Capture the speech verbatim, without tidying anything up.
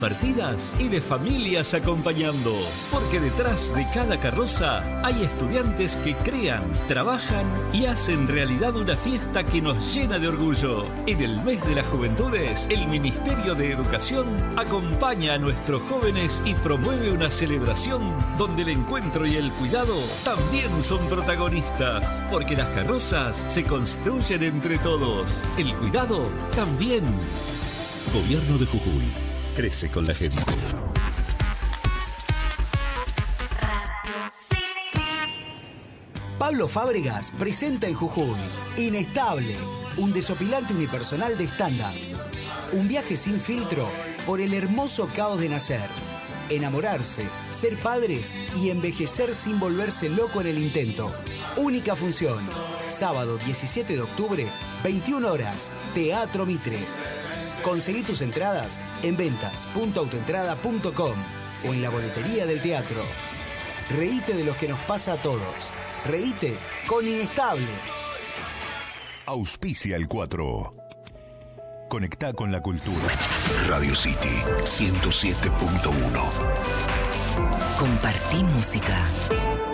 partidas y de familias acompañando, porque detrás de cada carroza hay estudiantes que crean, trabajan y hacen realidad una fiesta que nos llena de orgullo. En el mes de las juventudes, el Ministerio de Educación acompaña a nuestros jóvenes y promueve una celebración donde el encuentro y el cuidado también son protagonistas, porque las carrozas se construyen entre todos, el cuidado también. Gobierno de Jujuy. Crece con la gente. Pablo Fábregas presenta en Jujuy Inestable, un desopilante unipersonal de stand-up. Un viaje sin filtro por el hermoso caos de nacer, enamorarse, ser padres y envejecer sin volverse loco en el intento. Única función, sábado diecisiete de octubre, veintiuna horas, Teatro Mitre. Conseguí tus entradas en ventas punto autoentrada punto com o en la boletería del teatro. Reíte de lo que nos pasa a todos. Reíte con Inestable. Auspicia el cuatro. Conectá con la cultura. Radio City ciento siete punto uno. Compartí música.